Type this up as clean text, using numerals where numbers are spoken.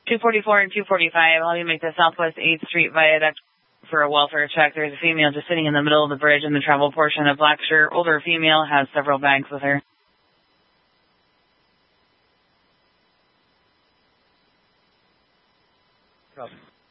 244 and 245. I'll have you make the Southwest 8th Street Viaduct for a welfare check. There's a female just sitting in the middle of the bridge in the travel portion of black shirt. Older female, has several bags with her. Copy.